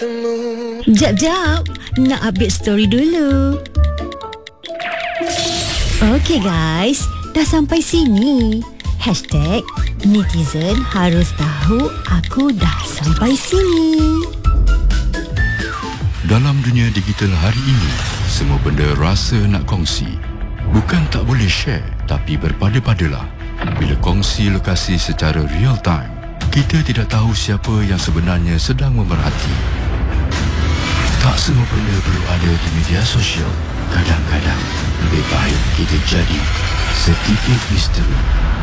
Jap, nak update story dulu. Okey guys, dah sampai sini. #netizen harus tahu aku dah sampai sini. Dalam dunia digital hari ini, semua benda rasa nak kongsi. Bukan tak boleh share, tapi berpada-padalah. Bila kongsi lokasi secara real time, kita tidak tahu siapa yang sebenarnya sedang memerhati. Tak semua benda perlu ada di media sosial. Kadang-kadang lebih baik kita jadi sedikit misteri